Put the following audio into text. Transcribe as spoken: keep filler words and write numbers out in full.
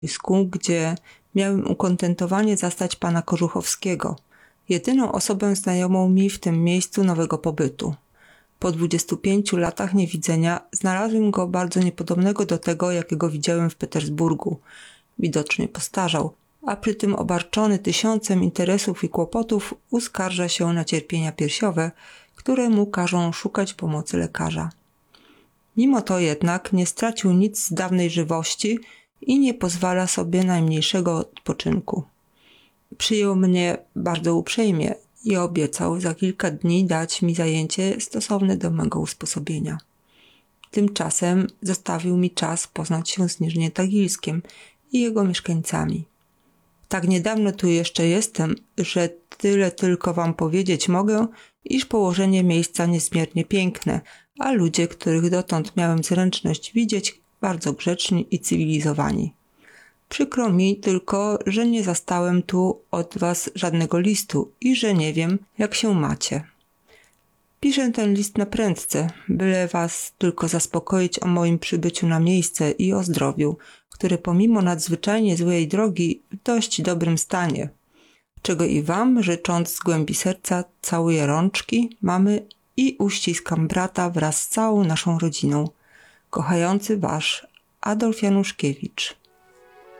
wojsku, gdzie miałem ukontentowanie zastać pana Korzuchowskiego, jedyną osobę znajomą mi w tym miejscu nowego pobytu. Po dwudziestu pięciu latach niewidzenia znalazłem go bardzo niepodobnego do tego, jakiego widziałem w Petersburgu. Widocznie postarzał, a przy tym obarczony tysiącem interesów i kłopotów uskarża się na cierpienia piersiowe, które mu każą szukać pomocy lekarza. Mimo to jednak nie stracił nic z dawnej żywości i nie pozwala sobie najmniejszego odpoczynku. Przyjął mnie bardzo uprzejmie i obiecał za kilka dni dać mi zajęcie stosowne do mego usposobienia. Tymczasem zostawił mi czas poznać się z Niżnie Tagilskiem i jego mieszkańcami. Tak niedawno tu jeszcze jestem, że tyle tylko wam powiedzieć mogę, iż położenie miejsca niezmiernie piękne, a ludzie, których dotąd miałem zręczność widzieć, bardzo grzeczni i cywilizowani. Przykro mi tylko, że nie zastałem tu od was żadnego listu i że nie wiem, jak się macie. Piszę ten list na prędce, byle was tylko zaspokoić o moim przybyciu na miejsce i o zdrowiu, które pomimo nadzwyczajnie złej drogi w dość dobrym stanie, czego i wam, życząc z głębi serca, całuję rączki, mamy i uściskam brata wraz z całą naszą rodziną. Kochający wasz Adolf Januszkiewicz.